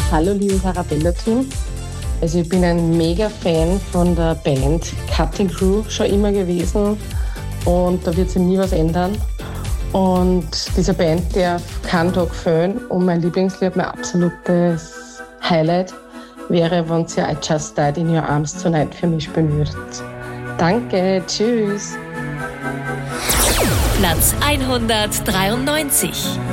Hallo liebes Arabella-Team. Also ich bin ein Mega-Fan von der Band Cutting Crew schon immer gewesen und da wird sich nie was ändern. Und dieser Band darf kein Tag fehlen und mein Lieblingslied, mein absolutes Highlight wäre, wenn sie I Just Died in Your Arms Tonight für mich spielen würdet. Danke, tschüss. Platz 193.